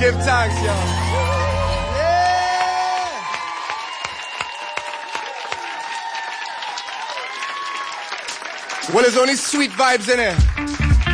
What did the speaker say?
Give thanks, y'all. Yeah. Well, there's only sweet vibes in it.